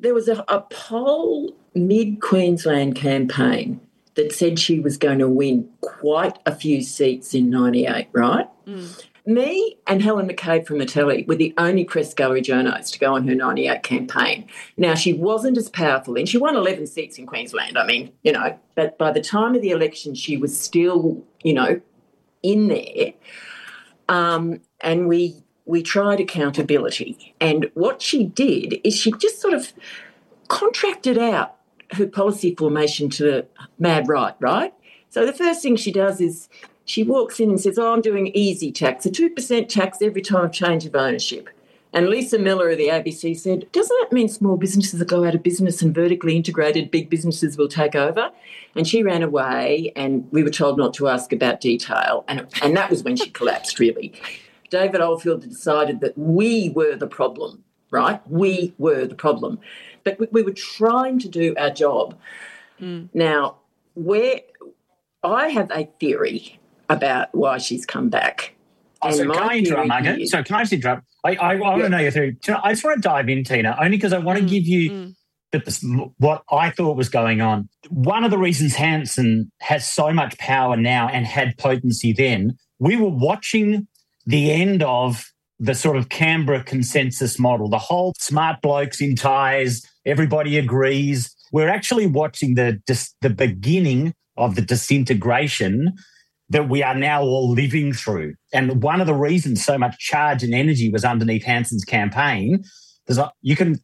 there was a poll mid-Queensland campaign that said she was going to win quite a few seats in 98, right? Mm. Me and Helen McCabe from the telly were the only press gallery journos to go on her 98 campaign. Now, she wasn't as powerful, and she won 11 seats in Queensland. I mean, but by the time of the election, she was still, in there. And we tried accountability. And what she did is she just sort of contracted out her policy formation to the mad right? So the first thing she does is she walks in and says, I'm doing easy tax, a 2% tax every time of change of ownership. And Lisa Miller of the ABC said, doesn't that mean small businesses will go out of business and vertically integrated big businesses will take over? And she ran away, and we were told not to ask about detail. And that was when she collapsed, really. David Oldfield decided that we were the problem, right? We were the problem. But we were trying to do our job. Mm. Now, I have a theory about why she's come back. So can I interrupt, Margaret? So can I just interrupt? I want to know your theory. I just want to dive in, Tina, only because I want to give you what I thought was going on. One of the reasons Hanson has so much power now and had potency then, we were watching the end of the sort of Canberra consensus model, the whole smart blokes in ties, everybody agrees. We're actually watching the beginning of the disintegration that we are now all living through. And one of the reasons so much charge and energy was underneath Hanson's campaign, you can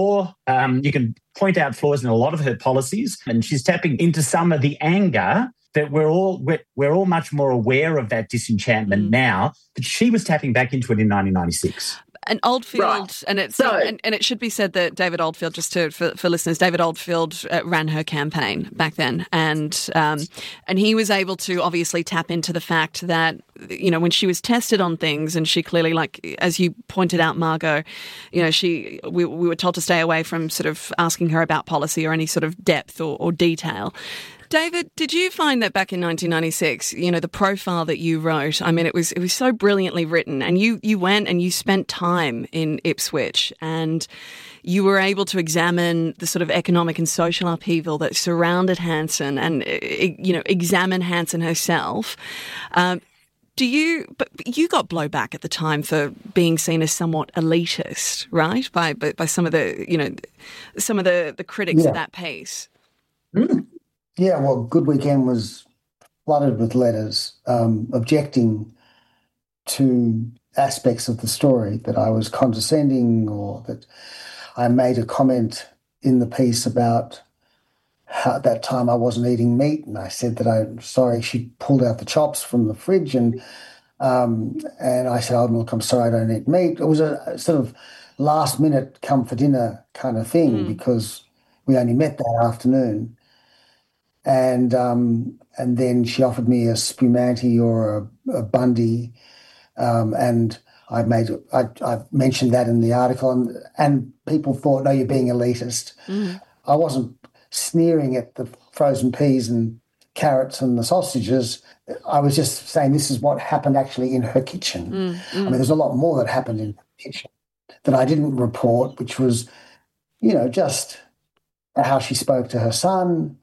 point out flaws in a lot of her policies, and she's tapping into some of the anger that we're all much more aware of that disenchantment now, but she was tapping back into it in 1996. And Oldfield, right. And it should be said that David Oldfield, for listeners, David Oldfield ran her campaign back then, and he was able to obviously tap into the fact that when she was tested on things, and she clearly, like as you pointed out, Margot, we were told to stay away from sort of asking her about policy or any sort of depth or detail. David, did you find that back in 1996, the profile that you wrote, I mean, it was so brilliantly written, and you went and you spent time in Ipswich, and you were able to examine the sort of economic and social upheaval that surrounded Hanson and, examine Hanson herself. But you got blowback at the time for being seen as somewhat elitist, right? By some of the critics of that piece. Mm. Yeah, well, Good Weekend was flooded with letters objecting to aspects of the story, that I was condescending, or that I made a comment in the piece about how at that time I wasn't eating meat, and I said that I'm sorry. She pulled out the chops from the fridge, and I said, "Oh, look, I'm sorry, I don't eat meat." It was a sort of last minute come for dinner kind of thing because we only met that afternoon. And then she offered me a spumante or a Bundy, and I mentioned that in the article, and people thought, no, you're being elitist. Mm. I wasn't sneering at the frozen peas and carrots and the sausages. I was just saying this is what happened actually in her kitchen. I mean, there's a lot more that happened in her kitchen that I didn't report, which was, just how she spoke to her son.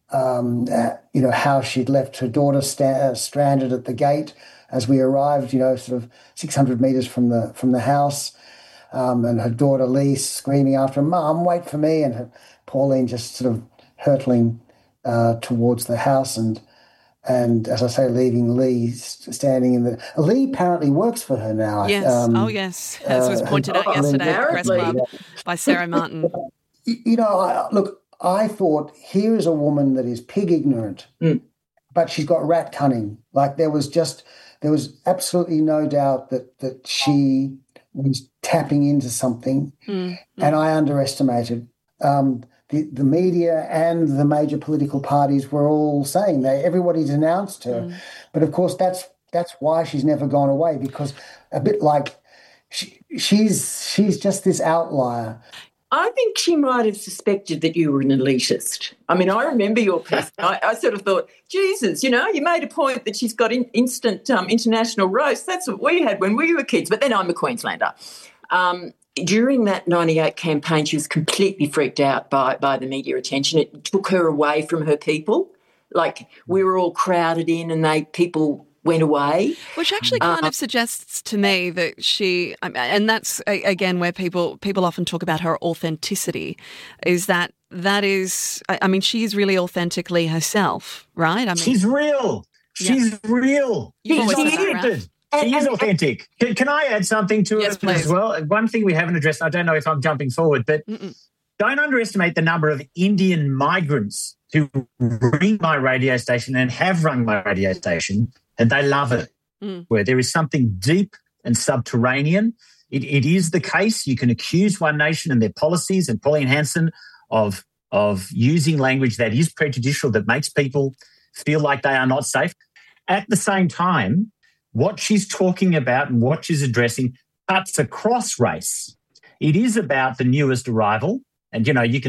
How she'd left her daughter stranded at the gate as we arrived, sort of 600 metres from the house, and her daughter Lee screaming after her, "Mum, wait for me," and Pauline just sort of hurtling towards the house, and as I say, leaving Lee standing in the... Lee apparently works for her now. Yes, yes, as was pointed out yesterday at the Press Club by Sarah Martin. I thought, here is a woman that is pig ignorant, but she's got rat cunning. Like there was absolutely no doubt that she was tapping into something, and I underestimated. The media and the major political parties were all saying that everybody denounced her, but of course that's why she's never gone away, because a bit like she's just this outlier. I think she might have suspected that you were an elitist. I mean, I remember your piece. I sort of thought, Jesus, you made a point that she's got instant international roast. That's what we had when we were kids. But then I'm a Queenslander. during that 98 campaign, she was completely freaked out by the media attention. It took her away from her people. Like, we were all crowded in and people went away. Which actually kind of suggests to me that she, and that's, again, where people often talk about her authenticity, is that is, I mean, she is really authentically herself, right? I mean, she's real. She's real. She's authentic. She is authentic. Can I add something to it as well? One thing we haven't addressed, I don't know if I'm jumping forward, but don't underestimate the number of Indian migrants who ring my radio station and have rung my radio station, and they love it, where there is something deep and subterranean. It is the case. You can accuse One Nation and their policies and Pauline Hanson of using language that is prejudicial, that makes people feel like they are not safe. At the same time, what she's talking about and what she's addressing cuts across race. It is about the newest arrival. And, you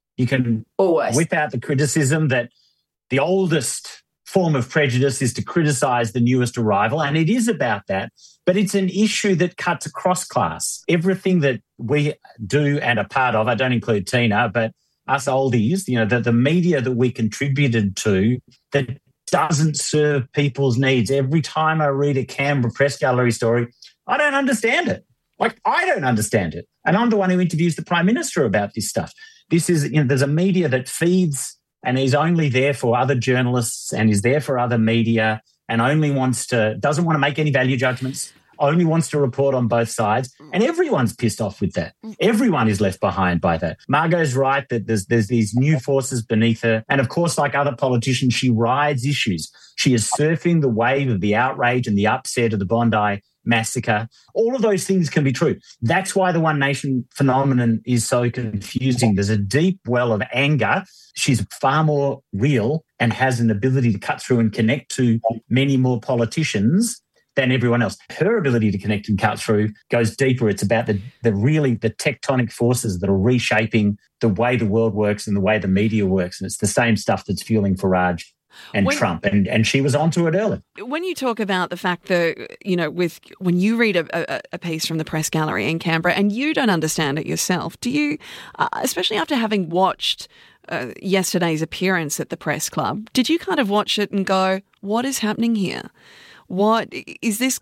can always whip out the criticism that the oldest form of prejudice is to criticise the newest arrival, and it is about that. But it's an issue that cuts across class. Everything that we do and are part of, I don't include Tina, but us oldies, the media that we contributed to that doesn't serve people's needs. Every time I read a Canberra Press Gallery story, I don't understand it. I don't understand it. And I'm the one who interviews the Prime Minister about this stuff. This is, there's a media that feeds and is only there for other journalists and is there for other media and only doesn't want to make any value judgments, only wants to report on both sides. And everyone's pissed off with that. Everyone is left behind by that. Margot's right that there's these new forces beneath her. And of course, like other politicians, she rides issues. She is surfing the wave of the outrage and the upset of the Bondi massacre. All of those things can be true. That's why the One Nation phenomenon is so confusing. There's a deep well of anger. She's far more real and has an ability to cut through and connect to many more politicians than everyone else. Her ability to connect and cut through goes deeper. It's about the tectonic forces that are reshaping the way the world works and the way the media works. And it's the same stuff that's fueling Farage and Trump, and she was onto it early. When you talk about the fact that, when you read a piece from the Press Gallery in Canberra and you don't understand it yourself, do you, especially after having watched yesterday's appearance at the Press Club, did you kind of watch it and go, what is happening here? What is this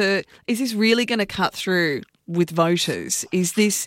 really going to cut through with voters? Is this,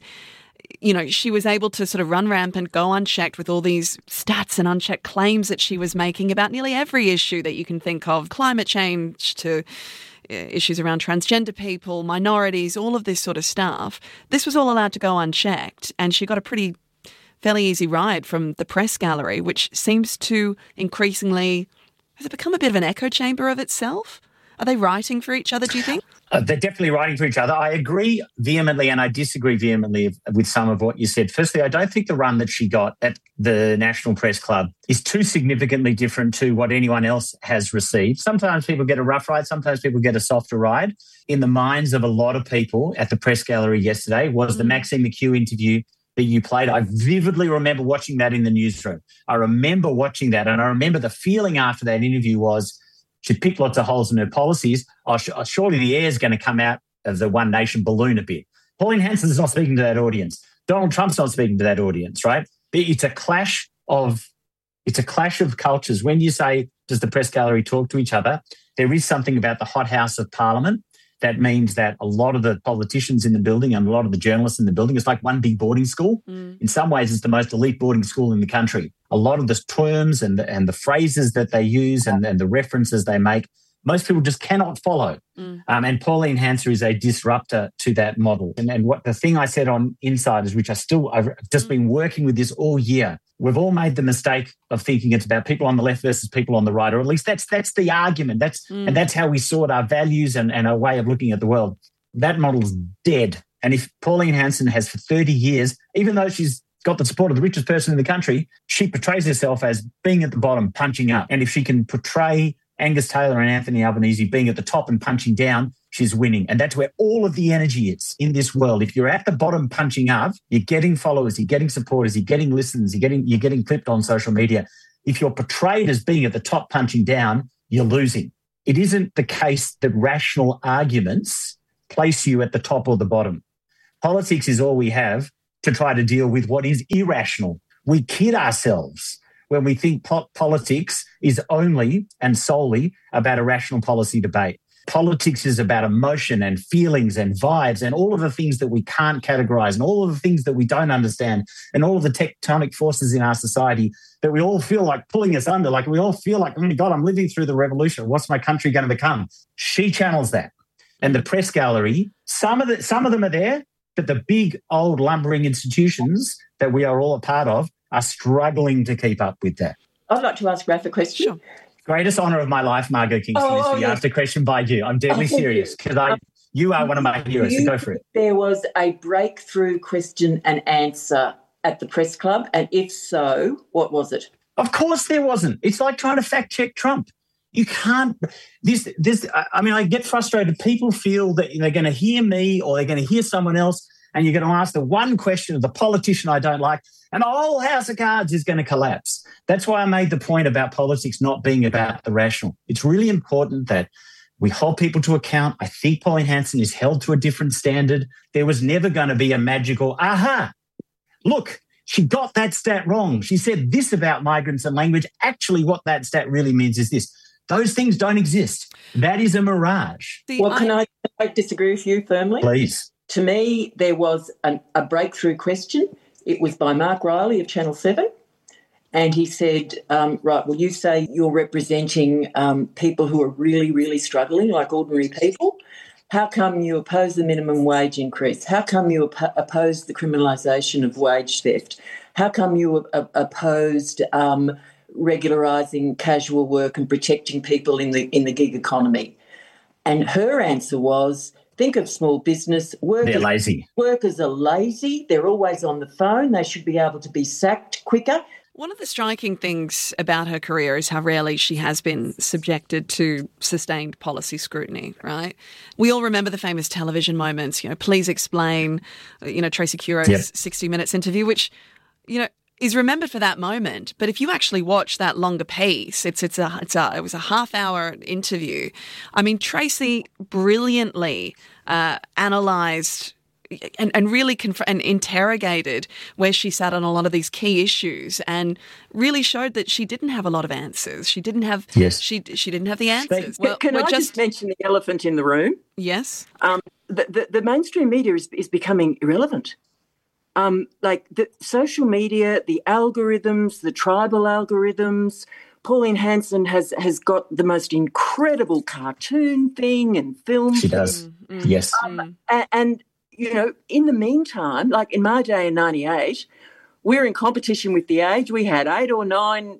she was able to sort of run rampant, go unchecked with all these stats and unchecked claims that she was making about nearly every issue that you can think of, climate change to issues around transgender people, minorities, all of this sort of stuff. This was all allowed to go unchecked, and she got a fairly easy ride from the Press Gallery, which seems to increasingly, has it become a bit of an echo chamber of itself? Are they writing for each other, do you think? They're definitely writing for each other. I agree vehemently and I disagree vehemently with some of what you said. Firstly, I don't think the run that she got at the National Press Club is too significantly different to what anyone else has received. Sometimes people get a rough ride, sometimes people get a softer ride. In the minds of a lot of people at the Press Gallery yesterday was the Maxine McHugh interview that you played. I vividly remember watching that in the newsroom. I remember watching that, and I remember the feeling after that interview was, she picked lots of holes in her policies. Surely the air's going to come out of the One Nation balloon a bit. Pauline Hanson's not speaking to that audience. Donald Trump's not speaking to that audience, right? It's a clash of cultures. When you say, does the Press Gallery talk to each other, there is something about the hothouse of Parliament. That means that a lot of the politicians in the building and a lot of the journalists in the building, it's like one big boarding school. In some ways, it's the most elite boarding school in the country. A lot of the terms and the phrases that they use and the references they make, most people just cannot follow. And Pauline Hanson is a disruptor to that model. And what the thing I said on Insiders, which I've just been working with this all year, we've all made the mistake of thinking it's about people on the left versus people on the right, or at least that's the argument. And that's how we sort our values and our way of looking at the world. That model's dead. And if Pauline Hanson has for 30 years, even though she's got the support of the richest person in the country, she portrays herself as being at the bottom, punching up. And if she can portray Angus Taylor and Anthony Albanese being at the top and punching down, she's winning. And that's where all of the energy is in this world. If you're at the bottom punching up, you're getting followers, you're getting supporters, you're getting listens, you're getting clipped on social media. If you're portrayed as being at the top punching down, you're losing. It isn't the case that rational arguments place you at the top or the bottom. Politics is all we have to try to deal with what is irrational. We kid ourselves when we think politics is only and solely about a rational policy debate. Politics is about emotion and feelings and vibes and all of the things that we can't categorize and all of the things that we don't understand and all of the tectonic forces in our society that we all feel like pulling us under. Like we all feel like, oh my God, I'm living through the revolution. What's my country going to become? She channels that. And the press gallery, some of them are there, but the big old lumbering institutions that we are all a part of are struggling to keep up with that. I'd like to ask Raph a question. Sure. Greatest honour of my life, Margot Kingston, is to be asked a question by you. I'm deadly serious because you are one of my heroes, so go for it. There was a breakthrough question and answer at the press club, and if so, what was it? Of course there wasn't. It's like trying to fact check Trump. You can't. I get frustrated. People feel that they're going to hear me or they're going to hear someone else, and you're going to ask the one question of the politician I don't like, and the whole house of cards is going to collapse. That's why I made the point about politics not being about the rational. It's really important that we hold people to account. I think Pauline Hanson is held to a different standard. There was never going to be a magical, look, she got that stat wrong. She said this about migrants and language. Actually, what that stat really means is this. Those things don't exist. That is a mirage. Can I disagree with you firmly? Please. To me, there was a breakthrough question. It was by Mark Riley of Channel 7. And he said, you say you're representing people who are really, really struggling, like ordinary people. How come you oppose the minimum wage increase? How come you oppose the criminalisation of wage theft? How come you opposed regularising casual work and protecting people in the gig economy? And her answer was, think of small business. They're lazy. Workers are lazy. They're always on the phone. They should be able to be sacked quicker. One of the striking things about her career is how rarely she has been subjected to sustained policy scrutiny, right? We all remember the famous television moments, Please Explain, Tracy Curo's 60 Minutes interview, which, is remembered for that moment. But if you actually watch that longer piece, it was a half-hour interview. I mean, Tracy brilliantly analysed and really and interrogated where she sat on a lot of these key issues, and really showed that she didn't have a lot of answers. She didn't have. Yes. She didn't have the answers. Can I just mention the elephant in the room? Yes. The mainstream media is becoming irrelevant. Like the social media, the algorithms, the tribal algorithms. Pauline Hanson has got the most incredible cartoon thing and film. She does. Yes. And in the meantime, like in my day in 98, we were in competition with The Age. We had 8 or 9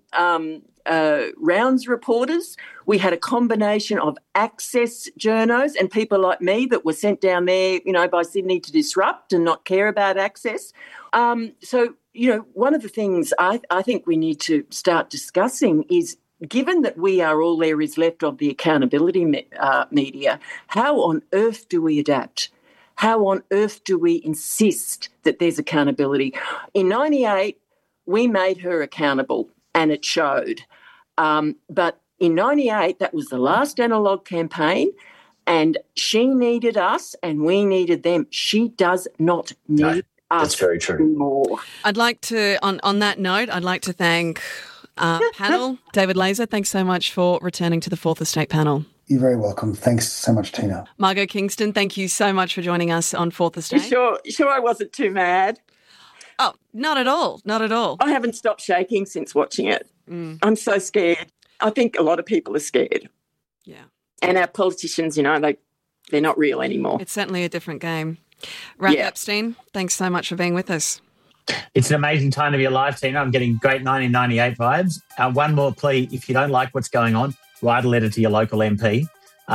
rounds reporters. We had a combination of access journos and people like me that were sent down there, by Sydney to disrupt and not care about access. So, one of the things I think we need to start discussing is, given that we are all there is left of the accountability media, how on earth do we adapt? How on earth do we insist that there's accountability? In 98, we made her accountable and it showed. But in 98, that was the last analogue campaign, and she needed us and we needed them. She does not need us. That's very true. Anymore. I'd like to, on that note, I'd like to thank our panel. David Laser, thanks so much for returning to the Fourth Estate panel. You're very welcome. Thanks so much, Tina. Margot Kingston, thank you so much for joining us on Fourth Estate. You sure I wasn't too mad? Oh, not at all. Not at all. I haven't stopped shaking since watching it. I'm so scared. I think a lot of people are scared. Yeah. And our politicians, they're not real anymore. It's certainly a different game. Raph Epstein, thanks so much for being with us. It's an amazing time to be alive, Tina. I'm getting great 1998 vibes. One more plea, if you don't like what's going on, write a letter to your local MP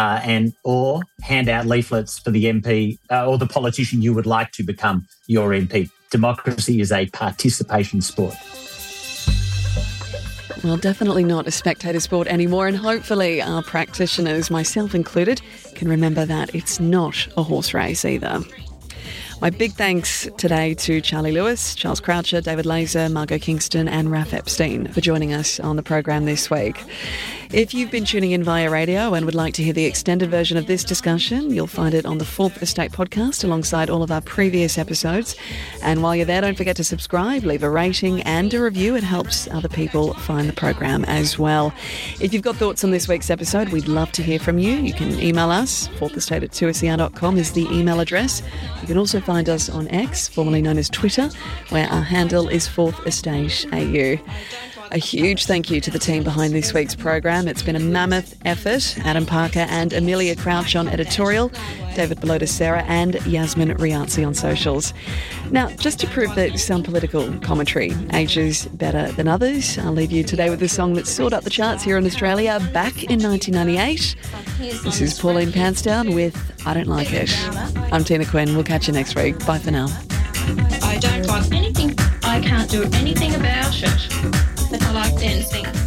or hand out leaflets for the MP or the politician you would like to become your MP. Democracy is a participation sport. Well, definitely not a spectator sport anymore, and hopefully our practitioners, myself included, can remember that it's not a horse race either. My big thanks today to Charlie Lewis, Charles Croucher, David Laser, Margot Kingston and Raph Epstein for joining us on the program this week. If you've been tuning in via radio and would like to hear the extended version of this discussion, you'll find it on the Fourth Estate podcast alongside all of our previous episodes. And while you're there, don't forget to subscribe, leave a rating and a review. It helps other people find the program as well. If you've got thoughts on this week's episode, we'd love to hear from you. You can email us. fourthestate@2ser.com is the email address. You can also find us on X, formerly known as Twitter, where our handle is Fourth Estate AU. A huge thank you to the team behind this week's program. It's been a mammoth effort. Adam Parker and Amelia Crouch on editorial, David Belota-Serra and Yasmin Riazzi on socials. Now, just to prove that some political commentary ages better than others, I'll leave you today with a song that soared up the charts here in Australia back in 1998. This is Pauline Panstown with I Don't Like It. I'm Tina Quinn. We'll catch you next week. Bye for now. I don't like anything. I can't do anything about it. But I like dancing.